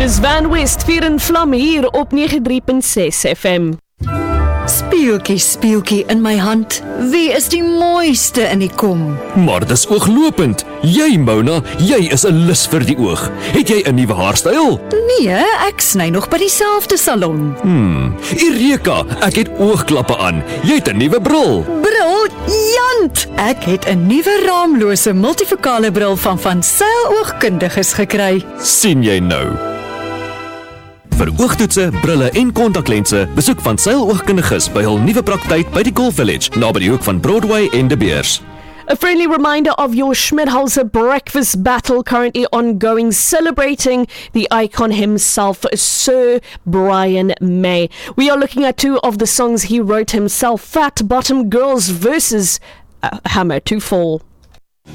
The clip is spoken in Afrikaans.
Dis Van West, Vier en Vlam hier op 93.6 FM. Speeltjie, speeltjie in my hand. Wie is die mooiste in die kom? Maar dis ooglopend. Jy, Mona, jy is 'n lus vir die oog. Het jy 'n nuwe haarstyl? Nee, ek sny nog by dieselfde salon. Eureka, ek het oogklappe aan. Jy het 'n nuwe bril. Briljant! Ek het 'n nuwe raamlose multifokale bril van Sail Oogkundiges gekry. Sien jy nou? Vir oogtoetse, brille en kontaklense, besoek Van Sail Oogkundiges by hul nuwe praktyk by die Golf Village, naby die hoek van Broadway en De Beers. A friendly reminder of your Schmidhauser breakfast battle currently ongoing, celebrating the icon himself, Sir Brian May. We are looking at two of the songs he wrote himself, Fat Bottom Girls versus Hammer to Fall.